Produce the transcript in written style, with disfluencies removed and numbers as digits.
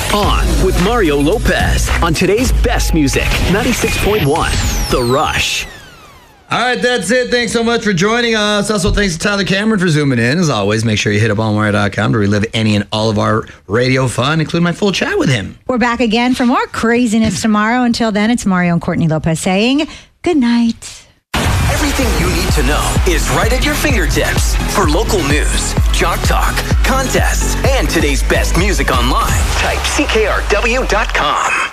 On with Mario Lopez on today's best music, 96.1 The Rush. All right, that's it. Thanks so much for joining us. Also, thanks to Tyler Cameron for zooming in. As always, make sure you hit up onwire.com to relive any and all of our radio fun, including my full chat with him. We're back again for more craziness tomorrow. Until then, it's Mario and Courtney Lopez saying good night. Everything you need to know is right at your fingertips. For local news, Jock Talk, contests, and today's best music online, type CKRW.com.